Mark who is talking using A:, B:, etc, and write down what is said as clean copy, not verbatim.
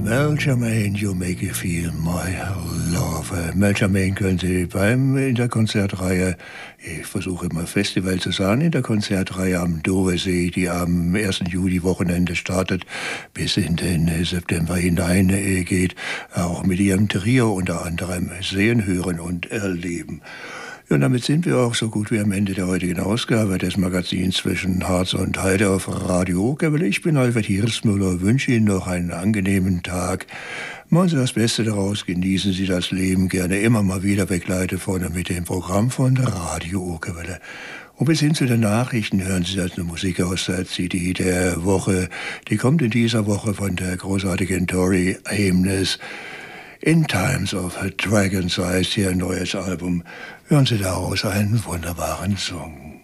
A: Mel Germain, You Make Me Feel My Love. Mel Germain können Sie in der Konzertreihe, ich versuche immer Festival zu sagen, in der Konzertreihe am Dovesee, die am 1. Juli-Wochenende startet, bis in den September hinein geht, auch mit Ihrem Trio unter anderem sehen, hören und erleben. Ja, und damit sind wir auch so gut wie am Ende der heutigen Ausgabe des Magazins zwischen Harz und Heide auf Radio Okerwelle. Ich bin Albert Hirschmüller, wünsche Ihnen noch einen angenehmen Tag. Machen Sie das Beste daraus, genießen Sie das Leben gerne immer mal wieder, begleitet vorne mit dem Programm von Radio Okerwelle. Und bis hin zu den Nachrichten hören Sie jetzt eine Musik aus der CD der Woche. Die kommt in dieser Woche von der großartigen Tori Amos. In Times of Dragons heißt hier ein neues Album. Hören Sie daraus einen wunderbaren Song.